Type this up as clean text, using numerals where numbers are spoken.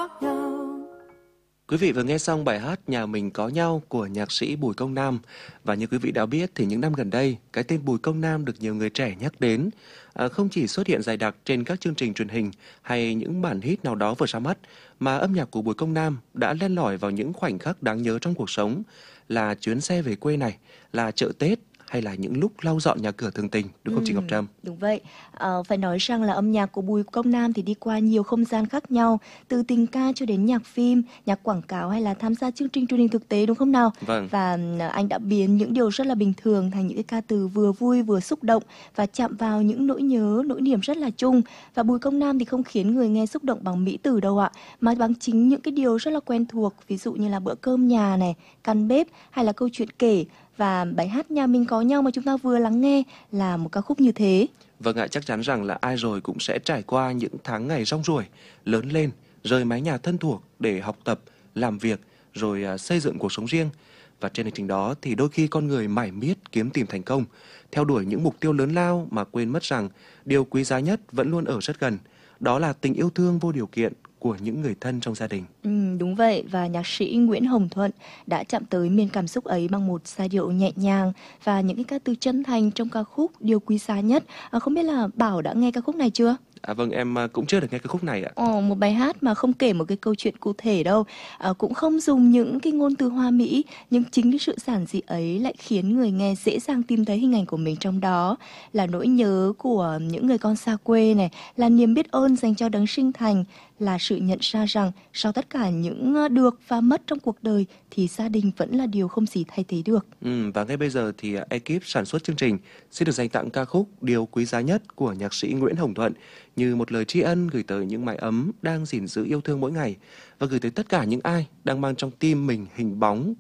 có nhau. Quý vị vừa nghe xong bài hát Nhà Mình Có Nhau của nhạc sĩ Bùi Công Nam. Và như quý vị đã biết thì những năm gần đây, cái tên Bùi Công Nam được nhiều người trẻ nhắc đến. Không chỉ xuất hiện dày đặc trên các chương trình truyền hình hay những bản hit nào đó vừa ra mắt, mà âm nhạc của Bùi Công Nam đã len lỏi vào những khoảnh khắc đáng nhớ trong cuộc sống, là chuyến xe về quê này, là chợ Tết, hay là những lúc lau dọn nhà cửa thường tình, đúng không chị Ngọc Trâm? Đúng vậy. Phải nói rằng là âm nhạc của Bùi Công Nam thì đi qua nhiều không gian khác nhau, từ tình ca cho đến nhạc phim, nhạc quảng cáo hay là tham gia chương trình truyền hình thực tế, đúng không nào? Vâng. Và anh đã biến những điều rất là bình thường thành những cái ca từ vừa vui vừa xúc động và chạm vào những nỗi nhớ, nỗi niềm rất là chung. Và Bùi Công Nam thì không khiến người nghe xúc động bằng mỹ từ đâu ạ, mà bằng chính những cái điều rất là quen thuộc, ví dụ như là bữa cơm nhà này, căn bếp hay là câu chuyện kể. Và bài hát Nhà Mình Có Nhau mà chúng ta vừa lắng nghe là một ca khúc như thế. Vâng ạ, chắc chắn rằng là ai rồi cũng sẽ trải qua những tháng ngày rong ruổi, lớn lên, rời mái nhà thân thuộc để học tập, làm việc, rồi xây dựng cuộc sống riêng. Và trên hành trình đó thì đôi khi con người mải miết kiếm tìm thành công, theo đuổi những mục tiêu lớn lao mà quên mất rằng điều quý giá nhất vẫn luôn ở rất gần. Đó là tình yêu thương vô điều kiện của những người thân trong gia đình. Đúng vậy, và nhạc sĩ Nguyễn Hồng Thuận đã chạm tới miền cảm xúc ấy bằng một giai điệu nhẹ nhàng và những cái ca từ chân thành trong ca khúc Điều Quý Giá Nhất. Không biết là Bảo đã nghe ca khúc này chưa? Vâng, em cũng chưa được nghe cái khúc này ạ. Một bài hát mà không kể một cái câu chuyện cụ thể đâu, cũng không dùng những cái ngôn từ hoa mỹ, nhưng chính cái sự giản dị ấy lại khiến người nghe dễ dàng tìm thấy hình ảnh của mình trong đó, là nỗi nhớ của những người con xa quê này, là niềm biết ơn dành cho đấng sinh thành, là sự nhận ra rằng sau tất cả những được và mất trong cuộc đời thì gia đình vẫn là điều không gì thay thế được. Và ngay bây giờ thì ekip sản xuất chương trình xin được dành tặng ca khúc Điều Quý Giá Nhất của nhạc sĩ Nguyễn Hồng Thuận như một lời tri ân gửi tới những mái ấm đang gìn giữ yêu thương mỗi ngày, và gửi tới tất cả những ai đang mang trong tim mình hình bóng